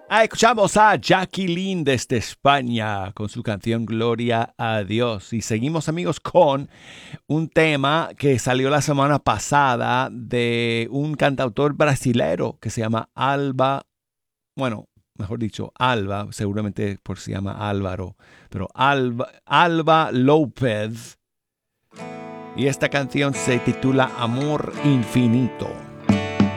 Escuchamos a Jacqueline desde España con su canción Gloria a Dios. Y seguimos, amigos, con un tema que salió la semana pasada de un cantautor brasilero que se llama Alba. Bueno, mejor dicho, Alba, seguramente por se llama Álvaro, pero Alba López. Y esta canción se titula Amor Infinito.